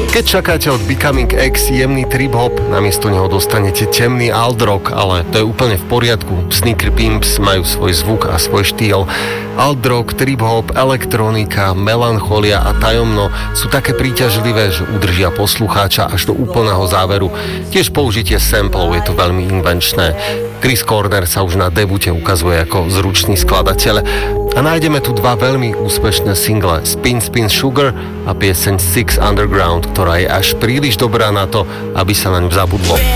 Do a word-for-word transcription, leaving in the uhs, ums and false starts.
Keď čakáte od Becoming X jemný trip-hop, namiesto neho dostanete temný alt rock, ale to je úplne v poriadku. Sneaker Pimps majú svoj zvuk a svoj štýl. Alt rock, trip-hop, elektronika, melancholia a tajomno sú také príťažlivé, že udržia poslucháča až do úplného záveru. Tiež použitie samplov je to veľmi invenčné. Chris Corner sa už na debute ukazuje ako zručný skladateľ a nájdeme tu dva veľmi úspešné single Spin Spin Sugar a pieseň Six Underground, ktorá je až príliš dobrá na to, aby sa na ňu zabudlo.